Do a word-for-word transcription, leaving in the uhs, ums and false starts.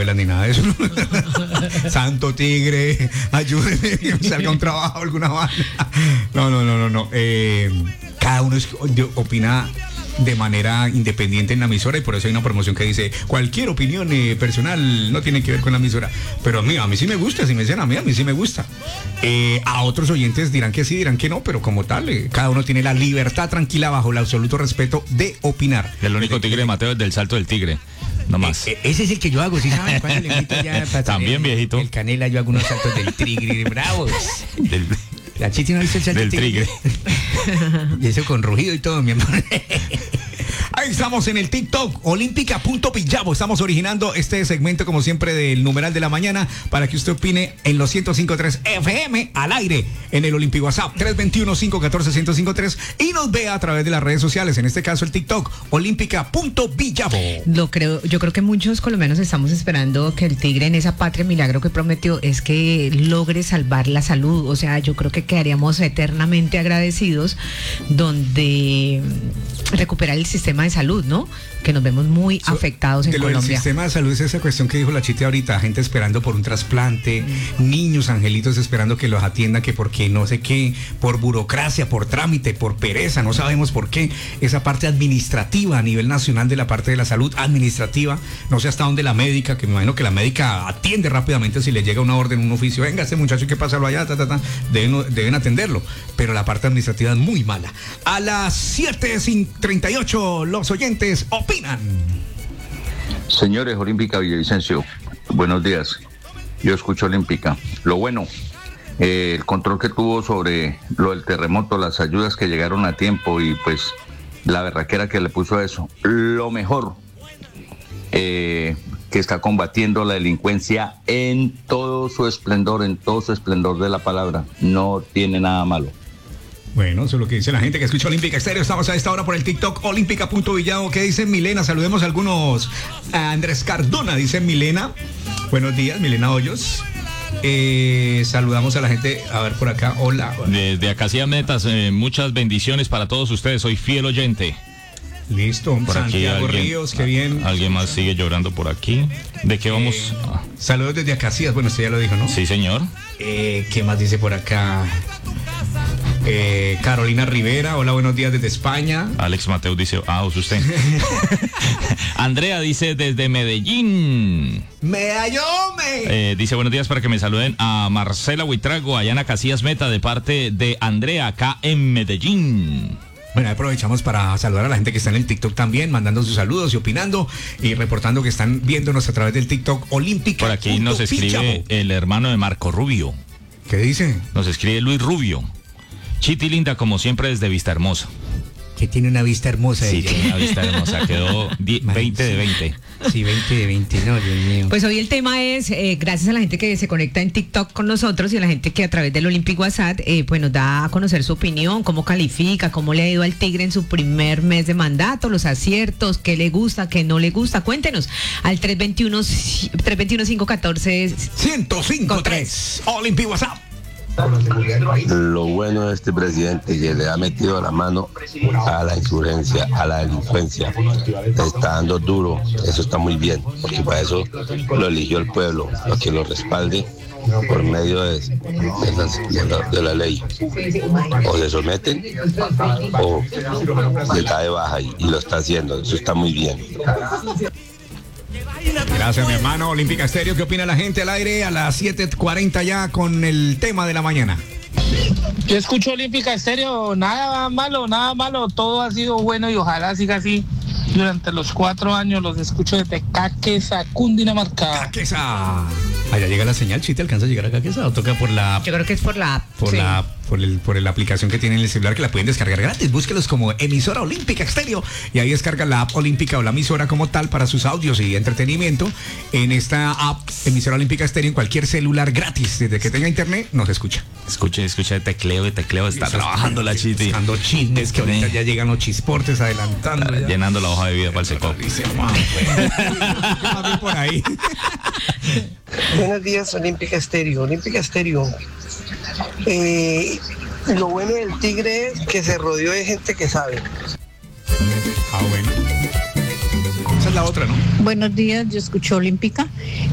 novelas ni nada de eso. Santo Tigre, ayúdeme, que me salga un trabajo, alguna banda. No, no, no, no, no. Eh, cada uno es, opina de manera independiente en la emisora y por eso hay una promoción que dice cualquier opinión eh, personal no tiene que ver con la emisora, pero a mí, a mí sí me gusta, si me dicen a mí, a mí sí me gusta. Eh, a otros oyentes dirán que sí, dirán que no, pero como tal, eh, cada uno tiene la libertad tranquila bajo el absoluto respeto de opinar. El único tigre de Mateo es del salto del tigre. No más. Eh, eh, ese es el que yo hago, ¿sí saben? Cuando le invito ya para también el, viejito. El Canela, yo hago unos saltos del tigre, bravos. Del, la Chiti no hizo el salto del tigre. Y eso con rugido y todo, mi amor. Ahí estamos en el TikTok, olímpica punto pillabo. Estamos originando este segmento, como siempre, del numeral de la mañana, para que usted opine en los ciento cinco punto tres F M al aire, en el Olympic WhatsApp, tres dos uno, cinco uno cuatro, uno cero cinco tres, y nos vea a través de las redes sociales, en este caso el TikTok, olímpica punto pillabo. Lo creo, yo creo que muchos colombianos estamos esperando que el tigre, en esa patria milagro que prometió, es que logre salvar la salud. O sea, yo creo que quedaríamos eternamente agradecidos donde recuperar el sistema de salud, ¿no? Que nos vemos muy so, afectados en de lo Colombia. El sistema de salud es esa cuestión que dijo la Chiti ahorita, gente esperando por un trasplante, mm. niños angelitos esperando que los atiendan, que porque no sé qué, por burocracia, por trámite, por pereza, no sabemos por qué. Esa parte administrativa a nivel nacional de la parte de la salud administrativa, no sé hasta dónde la médica, que me imagino que la médica atiende rápidamente si le llega una orden, un oficio, venga, este muchacho hay que pasarlo allá, ta, ta, ta, deben, deben atenderlo, pero la parte administrativa es muy mala. A las siete treinta y ocho los oyentes opinan. Señores, Olímpica Villavicencio, buenos días. Yo escucho Olímpica. Lo bueno, eh, el control que tuvo sobre lo del terremoto, las ayudas que llegaron a tiempo y pues la berraquera que le puso a eso. Lo mejor, eh, que está combatiendo la delincuencia en todo su esplendor, en todo su esplendor de la palabra. No tiene nada malo. Bueno, eso es lo que dice la gente que escucha Olímpica Estéreo. Estamos a esta hora por el TikTok, olímpica punto villado. ¿Qué dice Milena? Saludemos a algunos. A Andrés Cardona, dice Milena. Buenos días, Milena Hoyos. Eh, saludamos a la gente, a ver por acá, hola. Desde Acacias Metas, eh, muchas bendiciones para todos ustedes, soy fiel oyente. Listo, por Santiago aquí alguien, Ríos, qué bien. Alguien más sigue llorando por aquí. ¿De qué vamos? Eh, saludos desde Acacias, bueno, usted ya lo dijo, ¿no? Sí, señor. Eh, ¿Qué más dice por acá? Eh, Carolina Rivera, hola, buenos días desde España. Alex Mateo dice, ah, es usted. Andrea dice desde Medellín. ¡Medallome! Eh, dice, buenos días, para que me saluden a Marcela Huitrago, allá en Acacias Meta, de parte de Andrea, acá en Medellín. Bueno, aprovechamos para saludar a la gente que está en el TikTok también, mandando sus saludos y opinando y reportando que están viéndonos a través del TikTok Olímpica. Por aquí nos escribe el hermano de Marco Rubio. ¿Qué dice? Nos escribe Luis Rubio. Chiti linda, como siempre, desde Vista Hermosa. Que tiene una vista hermosa. Sí, ella. tiene una vista hermosa. Quedó veinte de veinte. Sí, veinte de veinte, no, Dios mío. Pues hoy el tema es, eh, gracias a la gente que se conecta en TikTok con nosotros y a la gente que a través del Olympic WhatsApp, eh, pues nos da a conocer su opinión, cómo califica, cómo le ha ido al Tigre en su primer mes de mandato, los aciertos, qué le gusta, qué no le gusta. Cuéntenos al tres dos uno, cinco uno cuatro, uno cero cinco tres. Olympic WhatsApp. Lo bueno de este presidente que le ha metido la mano a la insurgencia, a la delincuencia, está dando duro, eso está muy bien, porque para eso lo eligió el pueblo, para que lo respalde por medio de, de, la, de, la, de la ley. O se someten o se cae baja y, y lo está haciendo, eso está muy bien. Gracias, mi hermano. Olímpica Estéreo, ¿qué opina la gente al aire a las siete cuarenta ya con el tema de la mañana? Yo escucho Olímpica Estéreo, nada malo, nada malo, todo ha sido bueno y ojalá siga así durante los cuatro años. Los escucho desde Caquesa, Cundinamarca. Caquesa. Allá llega la señal, Chiti, ¿alcanza a llegar a Caquesa o toca por la... Yo creo que es por la app. Por sí. la por el por la aplicación que tienen en el celular, que la pueden descargar gratis. Búsquelos como emisora Olímpica Estéreo y ahí descargan la app Olímpica o la emisora como tal para sus audios y entretenimiento. En esta app emisora Olímpica Estéreo, en cualquier celular gratis, desde que tenga internet, nos escucha. Escuche, escucha de tecleo, de tecleo, está Eso, trabajando la Chiti. Buscando chismes, que ahorita ya llegan los chisportes adelantando. Ya. Llenando la hoja de vida para el seco. Por ahí. Buenos días, Olímpica Estéreo. Olímpica Estéreo. Eh, lo bueno del Tigre es que se rodeó de gente que sabe. Ah, bueno. Esa es la otra, ¿no? Buenos días, yo escucho Olímpica.